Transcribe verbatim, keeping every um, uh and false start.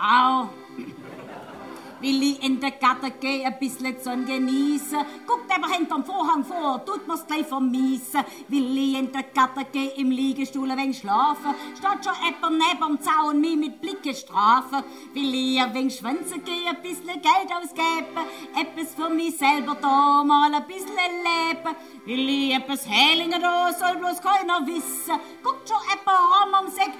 auch. Will ich in der Gatter gehen, ein bisschen Sonne genießen. Guckt einfach hinterm Vorhang vor, tut mir's gleich vermiesen. Will ich in der Gatter gehen, im Liegestuhl ein wenig schlafen. Statt schon jemand neben'm Zaun mich mit Blicken strafen. Will ich ein wenig schwänzen gehen, ein bisschen Geld ausgeben. Etwas für mich selber da, mal ein bisschen leben. Will ich etwas Hählingen da, soll bloß keiner wissen. Guckt schon jemand an am Sekt,